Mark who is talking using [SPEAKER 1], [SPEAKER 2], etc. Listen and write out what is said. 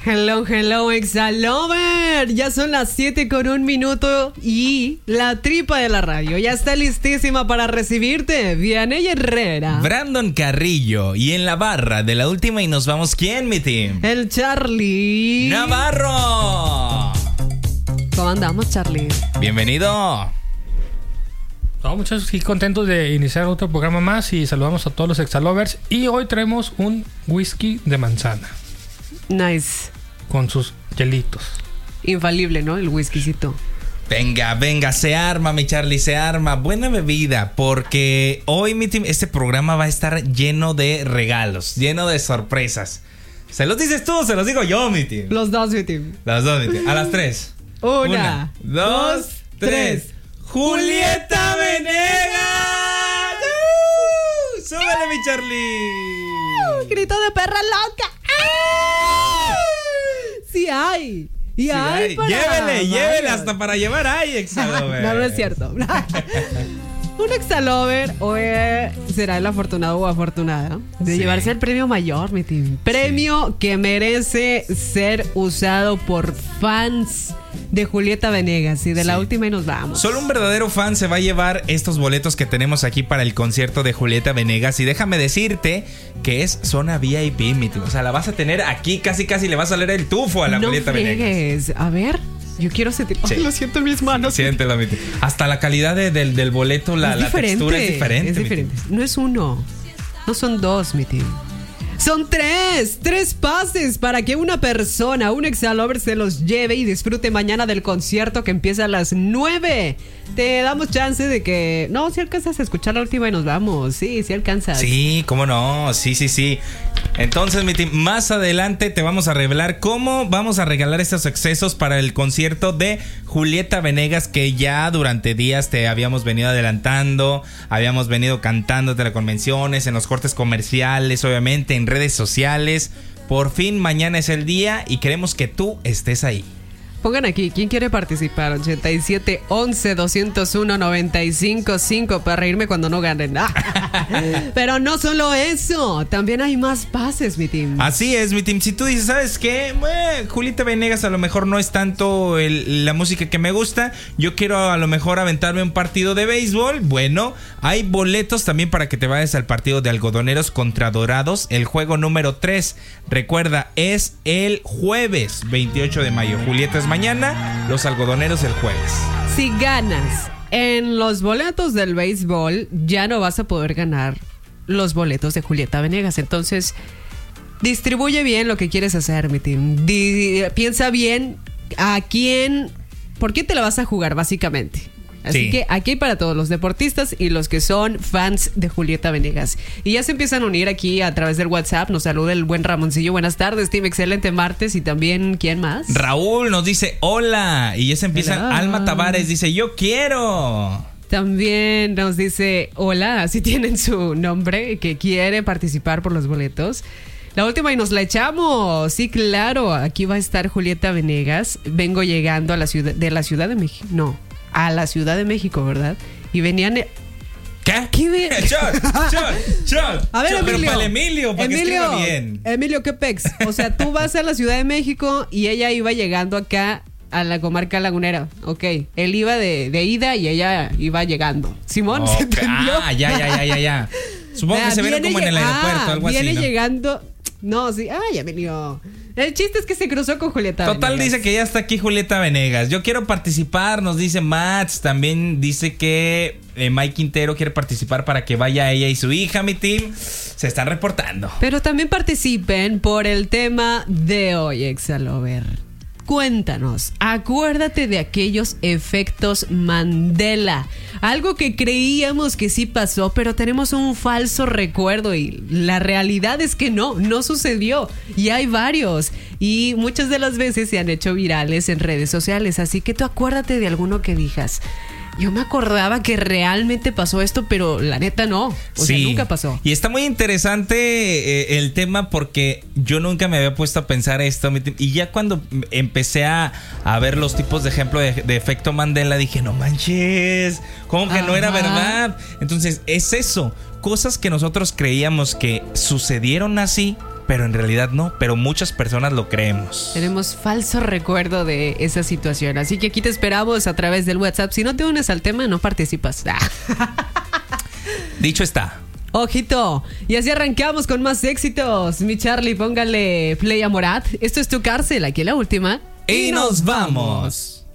[SPEAKER 1] Hello, Exalover. Ya son las 7:01 y la tripa de la radio ya está listísima para recibirte. Vianey Herrera,
[SPEAKER 2] Brandon Carrillo y en la barra de la última y nos vamos, ¿quién, mi team?
[SPEAKER 1] el Charlie
[SPEAKER 2] Navarro.
[SPEAKER 1] ¿Cómo andamos, Charlie?
[SPEAKER 2] Bienvenido.
[SPEAKER 3] No, muchachos, sí, contentos de iniciar otro programa más y saludamos a todos los Exalovers. Y hoy traemos un whisky de manzana
[SPEAKER 1] Nice.
[SPEAKER 3] con sus hielitos.
[SPEAKER 1] Infalible, ¿no? El whiskycito.
[SPEAKER 2] Venga, se arma, mi Charlie, se arma. Buena bebida, porque hoy, mi team, este programa va a estar lleno de regalos, lleno de sorpresas. ¿Se los dices tú o se los digo yo, mi team?
[SPEAKER 1] Los dos, mi team.
[SPEAKER 2] Las dos, mi team. A las 3.
[SPEAKER 1] Una,
[SPEAKER 2] 2, 3. ¡Julieta Venegas! ¡Súbele, mi Charlie!
[SPEAKER 1] Grito de perra loca. Sí hay. Y
[SPEAKER 2] Sí,
[SPEAKER 1] hay para
[SPEAKER 2] Llévele
[SPEAKER 1] varios.
[SPEAKER 2] hasta para llevar ahí, Exalover.
[SPEAKER 1] No es cierto. Un Exalover hoy será el afortunado o afortunada de
[SPEAKER 2] Sí.
[SPEAKER 1] llevarse el premio mayor, mi team. Premio que merece ser usado por fans de Julieta Venegas y de la
[SPEAKER 2] Sí.
[SPEAKER 1] última y nos vamos.
[SPEAKER 2] Solo un verdadero fan se va a llevar estos boletos que tenemos aquí para el concierto de Julieta Venegas. Y déjame decirte que es zona VIP, mi tío. O sea, la vas a tener aquí, casi le vas a leer el tufo a la
[SPEAKER 1] no
[SPEAKER 2] Julieta Venegas.
[SPEAKER 1] friegues. A ver, yo quiero sentir.
[SPEAKER 2] Sí.
[SPEAKER 1] Ay, lo siento en mis manos.
[SPEAKER 2] Siéntelo, mi tío. Hasta la calidad del boleto, la textura es diferente.
[SPEAKER 1] Es
[SPEAKER 2] mi
[SPEAKER 1] diferente.
[SPEAKER 2] tío.
[SPEAKER 1] No es uno, no son dos, mi team. Son tres pases para que una persona, un Exalover, se los lleve y disfrute mañana del concierto que empieza a las 9. Te damos chance de que... No, si alcanzas a escuchar la última y nos vamos. Sí alcanzas.
[SPEAKER 2] Sí, cómo no, sí. Entonces, mi team, más adelante te vamos a revelar cómo vamos a regalar estos accesos para el concierto de Julieta Venegas, que ya durante días te habíamos venido adelantando, habíamos venido cantándote las convenciones, en los cortes comerciales, obviamente, en redes sociales. Por fin, mañana es el día y queremos que tú estés ahí.
[SPEAKER 1] Pongan aquí, ¿quién quiere participar? 87 11 201 95 5 para reírme cuando no ganen. Pero no solo eso, también hay más pases, mi team.
[SPEAKER 2] Así es, mi team. Si tú dices, ¿sabes qué? Julieta Venegas a lo mejor no es tanto la música que me gusta. Yo quiero a lo mejor aventarme un partido de béisbol. Bueno, hay boletos también para que te vayas al partido de Algodoneros contra Dorados, el juego número 3. Recuerda, es el jueves 28 de mayo. Julieta es mañana, los Algodoneros el jueves.
[SPEAKER 1] Si ganas en los boletos del béisbol, ya no vas a poder ganar los boletos de Julieta Venegas. Entonces, distribuye bien lo que quieres hacer, mi team. Piensa bien por qué te la vas a jugar, básicamente. Así
[SPEAKER 2] Sí.
[SPEAKER 1] que aquí hay para todos los deportistas y los que son fans de Julieta Venegas. Y ya se empiezan a unir aquí a través del WhatsApp. Nos saluda el buen Ramoncillo. Buenas tardes, team. Excelente martes. Y también, ¿quién más?
[SPEAKER 2] Raúl nos dice hola. Y ya se empiezan.
[SPEAKER 1] Hola.
[SPEAKER 2] Alma Tavares dice yo quiero.
[SPEAKER 1] También nos dice hola, si tienen su nombre, que quiere participar por los boletos. La última y nos la echamos. Sí, claro. Aquí va a estar Julieta Venegas. Vengo llegando a la ciudad de México. No, a la Ciudad de México, ¿verdad? Y venían...
[SPEAKER 2] ¿Qué?
[SPEAKER 1] ¿Qué ve-
[SPEAKER 2] Shot.
[SPEAKER 1] A ver,
[SPEAKER 2] Pero
[SPEAKER 1] Emilio.
[SPEAKER 2] para el Emilio, para que escriba bien.
[SPEAKER 1] Emilio, ¿qué pex? O sea, tú vas a la Ciudad de México y ella iba llegando acá a la comarca lagunera. Ok. Él iba de ida y ella iba llegando. Simón, ¿se
[SPEAKER 2] Ok.
[SPEAKER 1] entendió?
[SPEAKER 2] Ya. Supongo que se vieron como en el aeropuerto, algo así,
[SPEAKER 1] viene
[SPEAKER 2] ¿no?
[SPEAKER 1] llegando... No, sí. Ay, Emilio. El chiste es que se cruzó con Julieta
[SPEAKER 2] Total,
[SPEAKER 1] Venegas.
[SPEAKER 2] dice que ya está aquí Julieta Venegas. Yo quiero participar, nos dice Mats. También dice que Mike Quintero quiere participar para que vaya ella y su hija, mi team. Se están reportando.
[SPEAKER 1] Pero también participen por el tema de hoy, Exalover. Cuéntanos, acuérdate de aquellos efectos Mandela. Algo que creíamos que sí pasó, pero tenemos un falso recuerdo y la realidad es que no sucedió. Y hay varios. Y muchas de las veces se han hecho virales en redes sociales. Así que tú acuérdate de alguno que digas... Yo me acordaba que realmente pasó esto, pero la neta no. O sea, nunca pasó.
[SPEAKER 2] Y está muy interesante el tema porque yo nunca me había puesto a pensar esto. Y ya cuando empecé a ver los tipos de ejemplo de efecto Mandela, dije, no manches, ¿cómo que no era verdad? Entonces, es eso. Cosas que nosotros creíamos que sucedieron así, pero en realidad no, pero muchas personas lo creemos.
[SPEAKER 1] Tenemos falso recuerdo de esa situación. Así que aquí te esperamos a través del WhatsApp. Si no te unes al tema, no participas.
[SPEAKER 2] Dicho está.
[SPEAKER 1] Ojito. Y así arrancamos con más éxitos. Mi Charlie, póngale play a Morat. Esto es Tu Cárcel, aquí la última.
[SPEAKER 2] Y nos vamos.